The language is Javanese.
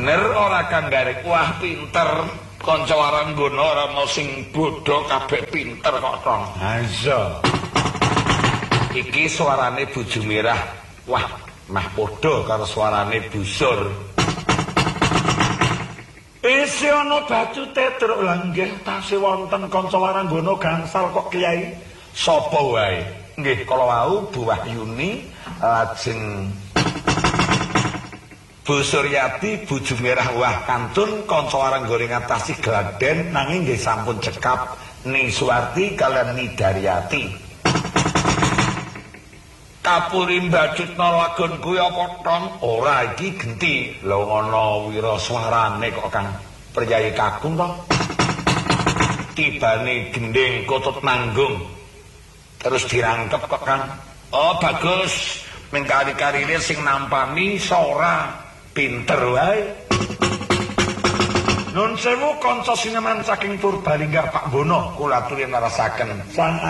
Bener ora Kang Gareng? Wah pinter. Kanca Waranggana ora ana sing bodho kabeh pinter kok, Tong. Ha iya. Iki suarane Bojo Merah. Wah, mah padha karo suarane Busur. Isi ana bacute truk langgih tasih wonten kanca Waranggana gangsal kok Kyai. Sapa wae? Nggih, kala wau Bu Wahyuni lajeng Bu Suryati Bojo Merah wah kantun kanca Waranggana ngatasi gladhen nanging nggih sampun cekap Ning Suwarti kalian Nidaryati. Kapuri mbajutna lagon kuwi apa Tong? Ora iki genti. Lha ngono wiraswarane kok Kang Priyayi Kakung to. Tibane gending kutut nanggung. Terus dirangkep kok Kang. Oh bagus. Ming kari-karine sing nampani sora pinter wae. Nun sewu kanca sineman saking Purbalingga Pak Bono kula aturi narasaken.